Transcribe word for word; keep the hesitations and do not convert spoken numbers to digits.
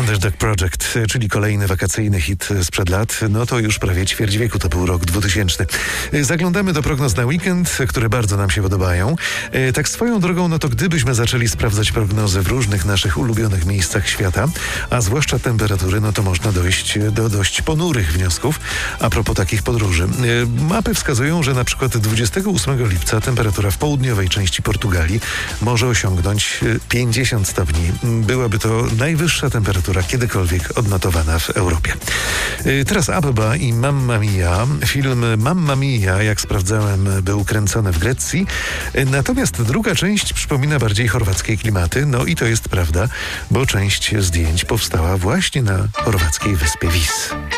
Underdog Project, czyli kolejny wakacyjny hit sprzed lat. No to już prawie ćwierć wieku, to był rok dwutysięczny. Zaglądamy do prognoz na weekend, które bardzo nam się podobają. Tak swoją drogą, no to gdybyśmy zaczęli sprawdzać prognozy w różnych naszych ulubionych miejscach świata, a zwłaszcza temperatury, no to można dojść do dość ponurych wniosków a propos takich podróży. Mapy wskazują, że na przykład dwudziestego ósmego lipca temperatura w południowej części Portugalii może osiągnąć pięćdziesiąt stopni. Byłaby to najwyższa temperatura kiedykolwiek odnotowana w Europie. Teraz Abba i Mamma Mia. Film Mamma Mia, jak sprawdzałem, był kręcony w Grecji. Natomiast druga część przypomina bardziej chorwackie klimaty. No i to jest prawda, bo część zdjęć powstała właśnie na chorwackiej wyspie Vis.